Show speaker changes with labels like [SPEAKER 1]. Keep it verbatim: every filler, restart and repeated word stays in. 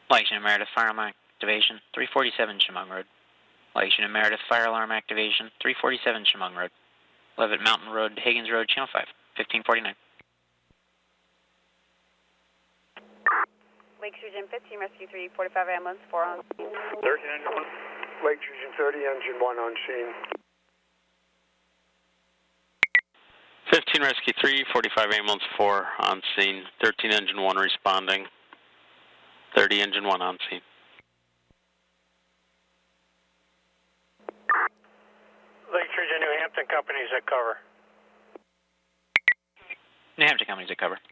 [SPEAKER 1] Lake Union Meredith, fire alarm activation, three forty-seven Chemung Road. Lake Union Meredith, fire alarm activation, three forty-seven Chemung Road. Levitt Mountain Road, Higgins Road, Channel five, fifteen forty-nine.
[SPEAKER 2] Lake Region fifteen, Rescue three forty-five ambulance, four on scene.
[SPEAKER 3] thirty, engine one. Lake Region thirty, engine one on scene.
[SPEAKER 4] fifteen, Rescue three forty-five ambulance, four on scene. thirteen, engine one responding. thirty, engine one on scene.
[SPEAKER 3] Lake Region New Hampton companies that cover.
[SPEAKER 1] New Hampton companies that cover.